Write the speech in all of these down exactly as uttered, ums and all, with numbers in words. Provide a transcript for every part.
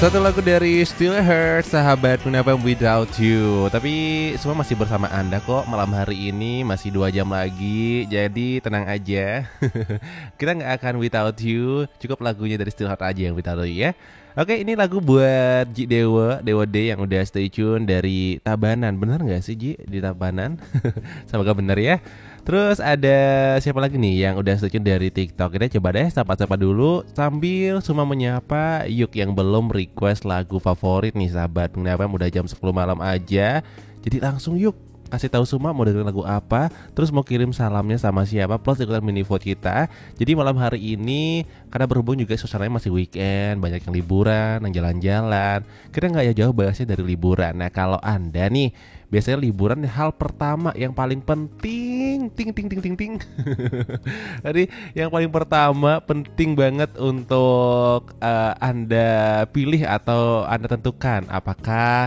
Satu lagu dari Still Hurt, sahabat Mengapa Without You. Tapi semua masih bersama Anda kok malam hari ini, masih dua jam lagi. Jadi tenang aja. Kita gak akan Without You. Cukup lagunya dari Still Hurt aja yang Without You ya. Oke, ini lagu buat Ji Dewa, Dewa D yang udah stay tune dari Tabanan. Bener gak sih Ji di Tabanan? Semoga bener ya. Terus ada siapa lagi nih yang udah stay tune dari TikTok? Kita coba deh sapa-sapa dulu sambil semua menyapa Yuk yang belum request lagu favorit nih sahabat. Kenapa udah jam sepuluh malam aja. Jadi langsung yuk kasih tahu semua mau dengerin lagu apa, terus mau kirim salamnya sama siapa, plus ikutan mini vote kita. Jadi malam hari ini karena berhubung juga suasananya masih weekend, banyak yang liburan, yang jalan-jalan, kita nggak ya jauh bahasnya dari liburan. Nah kalau Anda nih biasanya liburan hal pertama yang paling penting, ting ting ting ting ting. Jadi yang paling pertama penting banget untuk uh, Anda pilih atau Anda tentukan apakah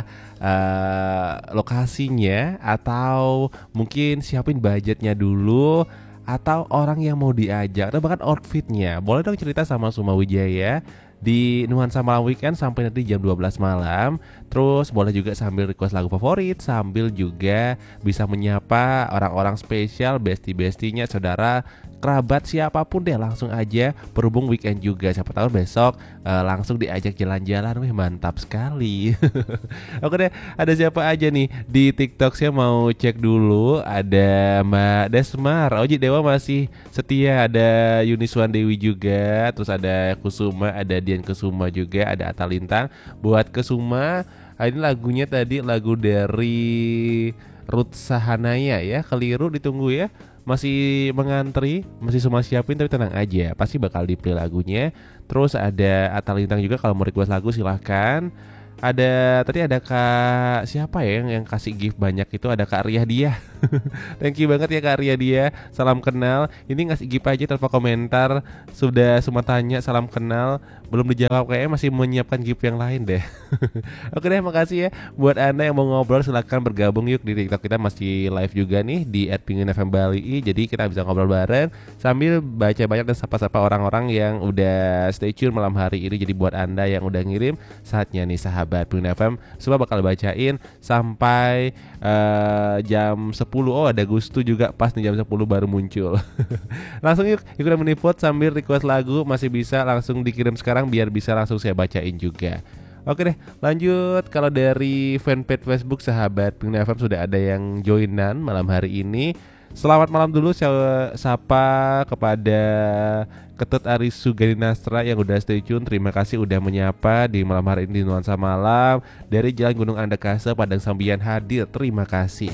Uh, lokasinya atau mungkin siapin budgetnya dulu atau orang yang mau diajak atau bahkan outfitnya. Boleh dong cerita sama Suma Wijaya di Nuansa Malam Weekend sampai nanti jam dua belas malam. Terus boleh juga sambil request lagu favorit, sambil juga bisa menyapa orang-orang spesial, bestie-bestinya, saudara, kerabat, siapapun deh. Langsung aja, berhubung weekend juga, siapa tahu besok uh, langsung diajak jalan-jalan. Wih mantap sekali. Oke deh, ada siapa aja nih di TikTok? Saya mau cek dulu. Ada Mbak Desmar, Oji Dewa masih setia. Ada Yuniswan Dewi juga. Terus ada Kusuma, ada Dian Kusuma juga. Ada Atta Lintang. Buat Kusuma, ini lagunya tadi lagu dari Ruth Sahanaya ya. Keliru, ditunggu ya. Masih mengantri, masih semua siapin, tapi tenang aja, pasti bakal di-play lagunya. Terus ada Atta Lintang juga, kalau mau request lagu silahkan. Ada tadi ada Kak siapa ya yang, yang kasih gift banyak itu, ada Kak Ria Dia. Thank you banget ya Kak Ria Dia, salam kenal. Ini ngasih gift aja tanpa komentar. Sudah semua tanya salam kenal, belum dijawab, kayaknya masih menyiapkan gift yang lain deh. Oke deh, makasih ya. Buat Anda yang mau ngobrol silahkan bergabung yuk di TikTok kita, masih live juga nih di et pingin f m bali. Jadi kita bisa ngobrol bareng sambil baca banyak dan sapa-sapa orang-orang yang udah stay tune malam hari ini. Jadi buat Anda yang udah ngirim, saatnya nih sahabat Pingin F M semua bakal bacain sampai uh, jam sepuluh. Oh ada Gustu juga pas nih jam sepuluh baru muncul. Langsung yuk ikutan mini vote sambil request lagu, masih bisa langsung dikirim sekarang biar bisa langsung saya bacain juga. Oke deh, lanjut. Kalau dari fanpage Facebook sahabat Pingin F M sudah ada yang joinan malam hari ini. Selamat malam dulu saya sapa kepada Ketut Aris Sugani Nastra yang udah stay tune. Terima kasih udah menyapa di malam hari ini di Nuansa Malam. Dari Jalan Gunung Andakasa, Padang Sambian hadir. Terima kasih.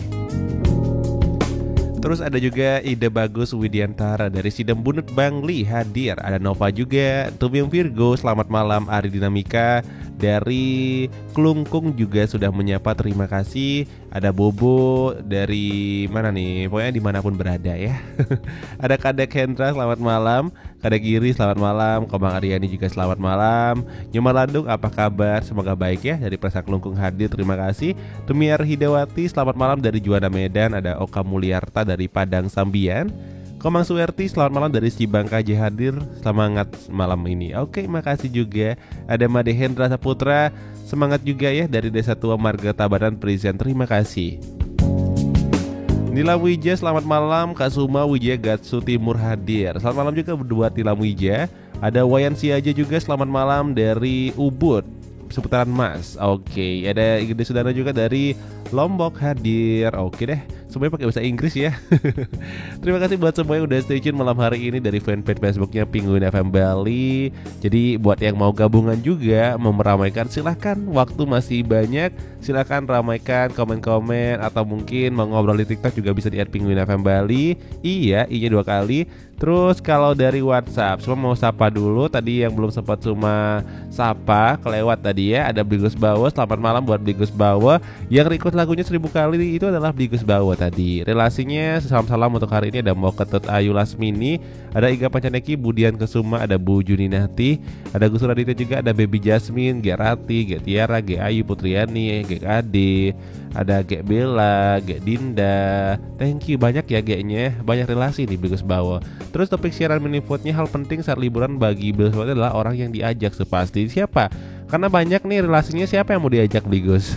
Terus ada juga Ide Bagus Widiantara dari Sidembunut Bangli hadir. Ada Nova juga, Tubiang Virgo, selamat malam. Ari Dinamika dari Klungkung juga sudah menyapa, terima kasih. Ada Bobo dari mana nih, pokoknya dimanapun berada ya. Ada Kadek Hendra, selamat malam. Kadek Giri, selamat malam. Komang Aryani juga selamat malam. Nyuma Landung, apa kabar? Semoga baik ya. Dari Presa Klungkung hadir, terima kasih. Tumiar Hidawati, selamat malam dari Juanda Medan. Ada Oka Mulyarta dari Padang Sambian. Komang Suwerti, selamat malam dari Cibangka J hadir. Semangat malam ini. Oke, makasih juga. Ada Made Hendra Saputra, semangat juga ya dari Desa Tua Marga Tabanan Present. Terima kasih. Nila Wija, selamat malam. Kak Suma Wijaya Gatsu Timur hadir. Selamat malam juga buat Nila Wija. Ada Wayan Siaja juga, selamat malam dari Ubud seputaran Mas. Oke, ada Igede Sudana juga dari Lombok hadir. Oke deh, semuanya pakai bahasa Inggris ya. Terima kasih buat semua yang udah stay tune malam hari ini dari fanpage Facebooknya Pingin F M Bali. Jadi buat yang mau gabungan juga, mau meramaikan, silahkan, waktu masih banyak. Silahkan ramaikan komen-komen, atau mungkin mau ngobrol di TikTok juga bisa di et pingin f m bali. Iya, iya dua kali. Terus kalau dari WhatsApp, semua mau sapa dulu. Tadi yang belum sempat cuma sapa, kelewat tadi ya. Ada Bigus Bawa, selamat malam buat Bigus Bawa. Yang request lagunya seribu kali itu adalah Bigus Bawa tadi. Relasinya salam-salam untuk hari ini ada Mau Ketut Ayu Lasmini, ada Iga Pancaneki, Budian Kesuma, ada Bu Juninati, ada Gus Raditya juga, ada Baby Jasmine, G Rati, G Tiara, G Ayu Putriani, G Ade, ada G Bella, G Dinda. Thank you banyak ya G-nya, banyak relasi nih Bigus Bawa. Terus topik siaran mini vote-nya, hal penting saat liburan bagi Bigus Bawa adalah orang yang diajak sepasti. Siapa? Karena banyak nih relasinya, siapa yang mau diajak Bligus?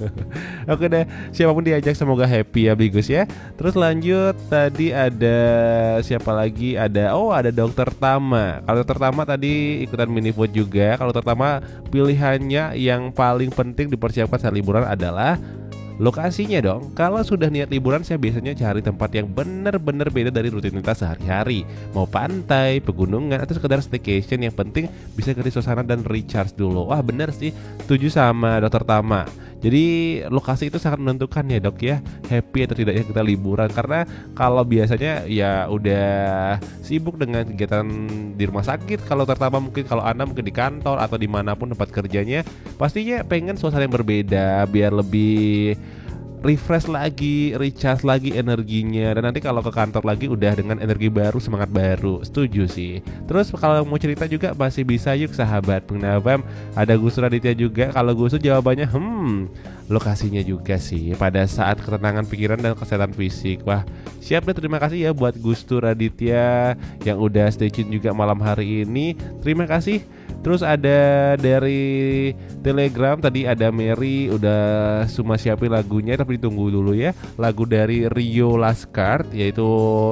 Oke deh, siapapun diajak semoga happy ya Bligus ya. Terus lanjut, tadi ada siapa lagi? Ada, oh ada Dokter Tama. Kalau Dokter Tama tadi ikutan mini vote juga. Kalau Dokter Tama pilihannya yang paling penting dipersiapkan saat liburan adalah lokasinya dong. Kalau sudah niat liburan, saya biasanya cari tempat yang benar-benar beda dari rutinitas sehari-hari. Mau pantai, pegunungan, atau sekedar staycation, yang penting bisa ganti suasana dan recharge dulu. Wah bener sih, setuju sama Dokter Tama. Jadi lokasi itu sangat menentukan ya dok ya, happy atau tidaknya kita liburan. Karena kalau biasanya ya udah sibuk dengan kegiatan di rumah sakit, kalau terutama mungkin kalau Anda mungkin di kantor atau dimanapun tempat kerjanya, pastinya pengen suasana yang berbeda biar lebih refresh lagi, recharge lagi energinya. Dan nanti kalau ke kantor lagi udah dengan energi baru, semangat baru. Setuju sih. Terus kalau mau cerita juga masih bisa yuk sahabat Pengguna F M. Ada Gus Raditya juga. Kalau Gus jawabannya hmm lokasinya juga sih, pada saat ketenangan pikiran dan kesehatan fisik. Wah siap deh, terima kasih ya buat Gus Raditya yang udah stay tune juga malam hari ini. Terima kasih. Terus ada dari Telegram tadi ada Mary udah semua siapin lagunya, tapi ditunggu dulu ya. Lagu dari Rio Laskar yaitu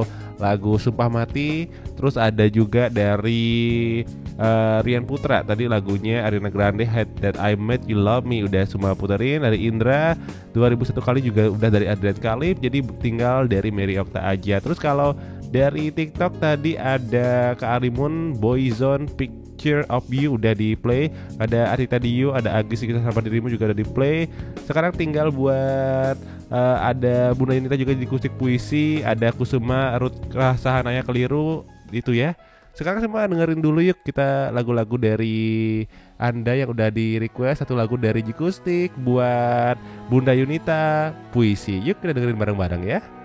lagu Sumpah Mati. Terus ada juga dari uh, Rian Putra tadi lagunya Ariana Grande Hate That I Made You Love Me udah semua puterin. Dari Indra dua ribu satu kali juga udah dari Adrian Kalib, jadi tinggal dari Mary Okta aja. Terus kalau dari TikTok tadi ada Kak Arimun Boyzone Picture of You udah di play. Ada Arita Diyu, ada Agis Kita Sama Dirimu juga udah di play. Sekarang tinggal buat uh, ada Bunda Yunita juga di kusik puisi. Ada Kusuma Ruth Rasahanaya Keliru itu ya. Sekarang semua dengerin dulu yuk kita lagu-lagu dari Anda yang udah di request. Satu lagu dari Jikustik buat Bunda Yunita Puisi. Yuk kita dengerin bareng-bareng ya.